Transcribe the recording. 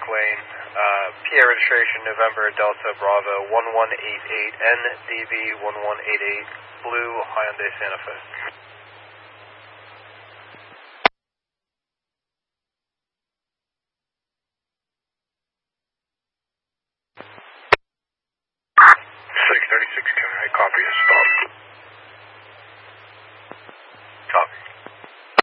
Wayne. PA registration November Delta Bravo 1188 NDB 1188 Blue Hyundai Santa Fe. 636 County, copy, stop.